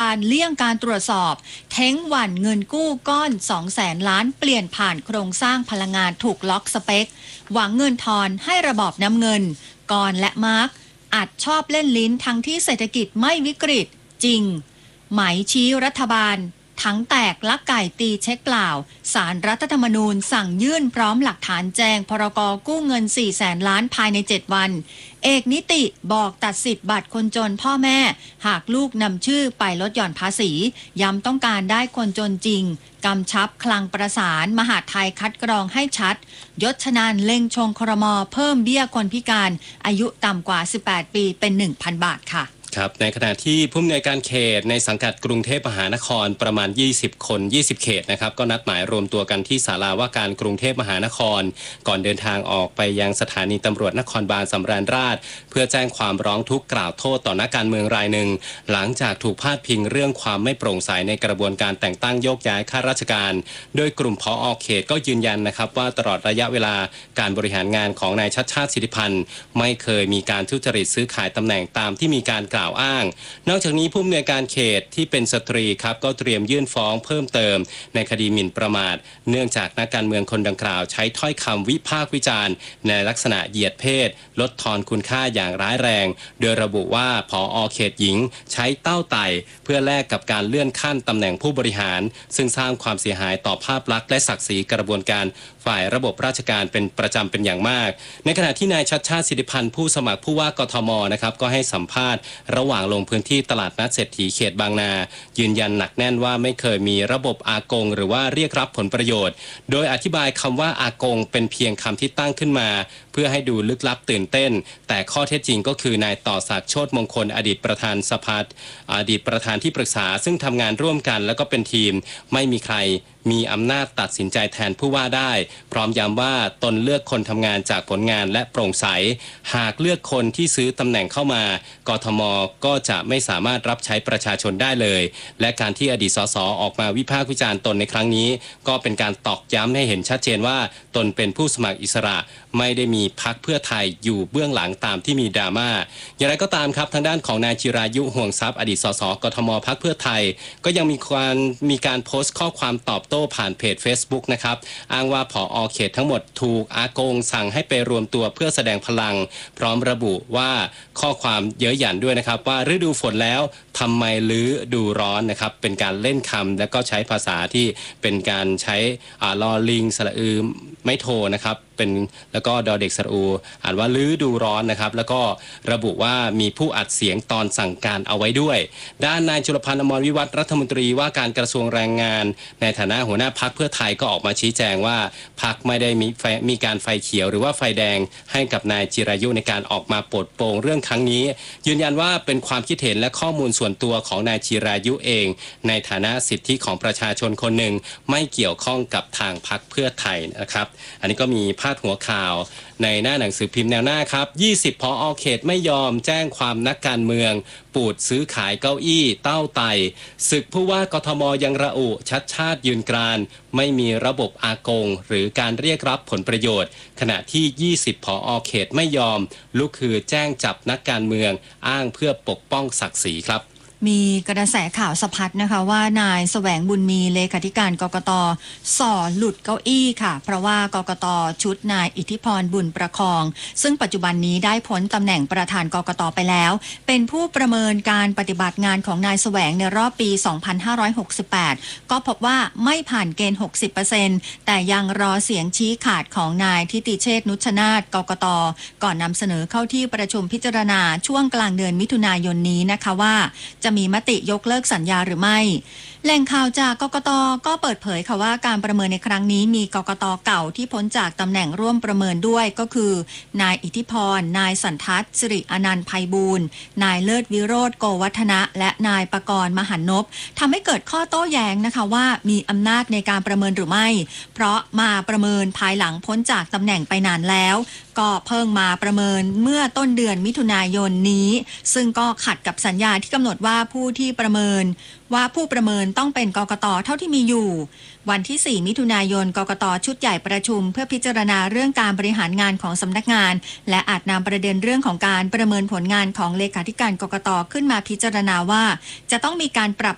ลเลี่ยงการตรวจสอบเท้งหว่นเงินกู้ก้อน 200,000 ล้านเปลี่ยนผ่านโครงสร้างพลังงานถูกล็อกสเปคหวังเงินทอนให้ระบอบน้ำเงินกรและมาร์กอาจชอบเล่นลิ้นทั้งที่เศรษฐกิจไม่วิกฤตจริงไหมชี้รัฐบาลทั้งแตกลักไก่ตีเช็คเปล่าศาลรัฐธรรมนูญสั่งยื่นพร้อมหลักฐานแจงพรก.กู้เงิน 400,000 ล้านภายใน 7 วันเอกนิติบอกตัดสิทธิ์บัตรคนจนพ่อแม่หากลูกนำชื่อไปลดหย่อนภาษีย้ำต้องการได้คนจนจริงกำชับคลังประสานมหาดไทยคัดกรองให้ชัดยศชนานเล็งชงครม.เพิ่มเบี้ยคนพิการอายุต่ำกว่า 18 ปีเป็น 1,000 บาทค่ะครับในขณะที่ผู้อำนวยการเขตในสังกัดกรุงเทพมหานครประมาณ20คน20เขตนะครับก็นัดหมายรวมตัวกันที่ศาลาว่าการกรุงเทพมหานครก่อนเดินทางออกไปยังสถานีตำรวจนครบาลสำราญราษฎร์เพื่อแจ้งความร้องทุกข์กล่าวโทษต่อนักการเมืองรายหนึ่งหลังจากถูกพาดพิงเรื่องความไม่โปร่งใสในกระบวนการแต่งตั้งโยกย้ายข้าราชการโดยกลุ่มผอ.เขตก็ยืนยันนะครับว่าตลอดระยะเวลาการบริหารงานของนายชัชชาติสิทธิพันธ์ไม่เคยมีการทุจริตซื้อขายตำแหน่งตามที่มีการกล่าวอ้างนอกจากนี้ผู้อำนวยการเขตที่เป็นสตรีครับก็เตรียมยื่นฟ้องเพิ่มเติมในคดีหมิ่นประมาทเนื่องจากนักการเมืองคนดังกล่าวใช้ถ้อยคำวิพากษ์วิจารณ์ในลักษณะเหยียดเพศลดทอนคุณค่าอย่างร้ายแรงโดยระบุว่าผอ.เขตหญิงใช้เต้าไต่เพื่อแลกกับการเลื่อนขั้นตำแหน่งผู้บริหารซึ่งสร้างความเสียหายต่อภาพลักษณ์และศักดิ์ศรีกระบวนการฝ่ายระบบราชการเป็นประจำเป็นอย่างมากในขณะที่นายชัชชาติสิทธิพันธ์ผู้สมัครผู้ว่ากทมนะครับก็ให้สัมภาษณ์ระหว่างลงพื้นที่ตลาดนัดเศรษฐีเขตบางนายืนยันหนักแน่นว่าไม่เคยมีระบบอากงหรือว่าเรียกรับผลประโยชน์โดยอธิบายคำว่าอากงเป็นเพียงคำที่ตั้งขึ้นมาเพื่อให้ดูลึกลับตื่นเต้นแต่ข้อเท็จจริงก็คือนายต่อศักดิ์โชติมงคลอดีตประธานสภาอดีตประธานที่ปรึกษาซึ่งทำงานร่วมกันแล้วก็เป็นทีมไม่มีใครมีอำนาจตัดสินใจแทนผู้ว่าได้พร้อมย้ำว่าตนเลือกคนทำงานจากผลงานและโปร่งใสหากเลือกคนที่ซื้อตำแหน่งเข้ามากทมก็จะไม่สามารถรับใช้ประชาชนได้เลยและการที่อดีตสสออกมาวิพากษ์วิจารณ์ตนในครั้งนี้ก็เป็นการตอกย้ำให้เห็นชัดเจนว่าตนเป็นผู้สมัครอิสระไม่ได้มีพรรคเพื่อไทยอยู่เบื้องหลังตามที่มีดราม่าอย่างไรก็ตามครับทางด้านของนายจิรายุห่วงทรัพย์อดีตสสกทมพรรคเพื่อไทยก็ยังมีการโพสต์ข้อความตอบโต้ผ่านเพจ Facebook นะครับอ้างว่าผอ.เขตทั้งหมดถูกอากงสั่งให้ไปรวมตัวเพื่อแสดงพลังพร้อมระบุว่าข้อความเย้ยหยันด้วยนะครับว่าฤดูฝนแล้วทำไมฤดูร้อนนะครับเป็นการเล่นคำและก็ใช้ภาษาที่เป็นการใช้ลอลิงสระอือไม่โทนะครับเป็นแล้วก็ดอเด็กสระอูอ่านว่าฤดูร้อนนะครับแล้วก็ระบุว่ามีผู้อัดเสียงตอนสั่งการเอาไว้ด้วยด้านนายจุลพันธ์อมรวิวัฒน์รัฐมนตรีว่าการกระทรวงแรงงานในฐานะหัวหน้าพรรคเพื่อไทยก็ออกมาชี้แจงว่าพรรคไม่ได้มีการไฟเขียวหรือว่าไฟแดงให้กับนายจิรายุในการออกมาปลดโปร่งเรื่องครั้งนี้ยืนยันว่าเป็นความคิดเห็นและข้อมูลส่วนตัวของนายจิรายุเองในฐานะสิทธิของประชาชนคนหนึ่งไม่เกี่ยวข้องกับทางพรรคเพื่อไทยนะครับอันนี้ก็มีพาดหัวข่าวในหน้าหนังสือพิมพ์แนวหน้าครับ20ผอ.เขตไม่ยอมแจ้งความนักการเมืองปูดซื้อขายเก้าอี้เต้าไต่ศึกผู้ว่ากทมยังระอุชัดชาติยืนกรานไม่มีระบบอากงหรือการเรียกรับผลประโยชน์ขณะที่20ผอ.เขตไม่ยอมลุกคือแจ้งจับนักการเมืองอ้างเพื่อปกป้องศักดิ์ศรีครับมีกระแสข่าวสะพัดนะคะว่านายแสวงบุญมีเลขาธิการกกต.ส่อหลุดเก้าอี้ค่ะเพราะว่ากกต.ชุดนายอิทธิพรบุญประคองซึ่งปัจจุบันนี้ได้พ้นตำแหน่งประธานกกต.ไปแล้วเป็นผู้ประเมินการปฏิบัติงานของนายแสวงในรอบปี 2568 ก็พบว่าไม่ผ่านเกณฑ์ 60% แต่ยังรอเสียงชี้ขาดของนายทิติเชษฐ์นุชนาถกกต.ก่อนนำเสนอเข้าที่ประชุมพิจารณาช่วงกลางเดือนมิถุนายนนี้นะคะว่าจะมีมติยกเลิกสัญญาหรือไม่แหล่งข่าวจากกกต.ก็เปิดเผยค่ะว่าการประเมินในครั้งนี้มีกกต.เก่าที่พ้นจากตำแหน่งร่วมประเมินด้วยก็คือนายอิทธิพรนายสันทัศน์สิริอนันต์ไพบูลย์นายเลิศวิโรจน์โกวัฒนะและนายปกรณ์มหันนพทำให้เกิดข้อโต้แย้งนะคะว่ามีอำนาจในการประเมินหรือไม่เพราะมาประเมินภายหลังพ้นจากตำแหน่งไปนานแล้วก็เพิ่งมาประเมินเมื่อต้นเดือนมิถุนายนนี้ซึ่งก็ขัดกับสัญญาที่กำหนดว่าผู้ประเมินต้องเป็นกกต.เท่าที่มีอยู่วันที่ 4 มิถุนายนกกต.ชุดใหญ่ประชุมเพื่อพิจารณาเรื่องการบริหารงานของสำนักงานและอาจนำประเด็นเรื่องของการประเมินผลงานของเลขาธิการกกต.ขึ้นมาพิจารณาว่าจะต้องมีการปรับ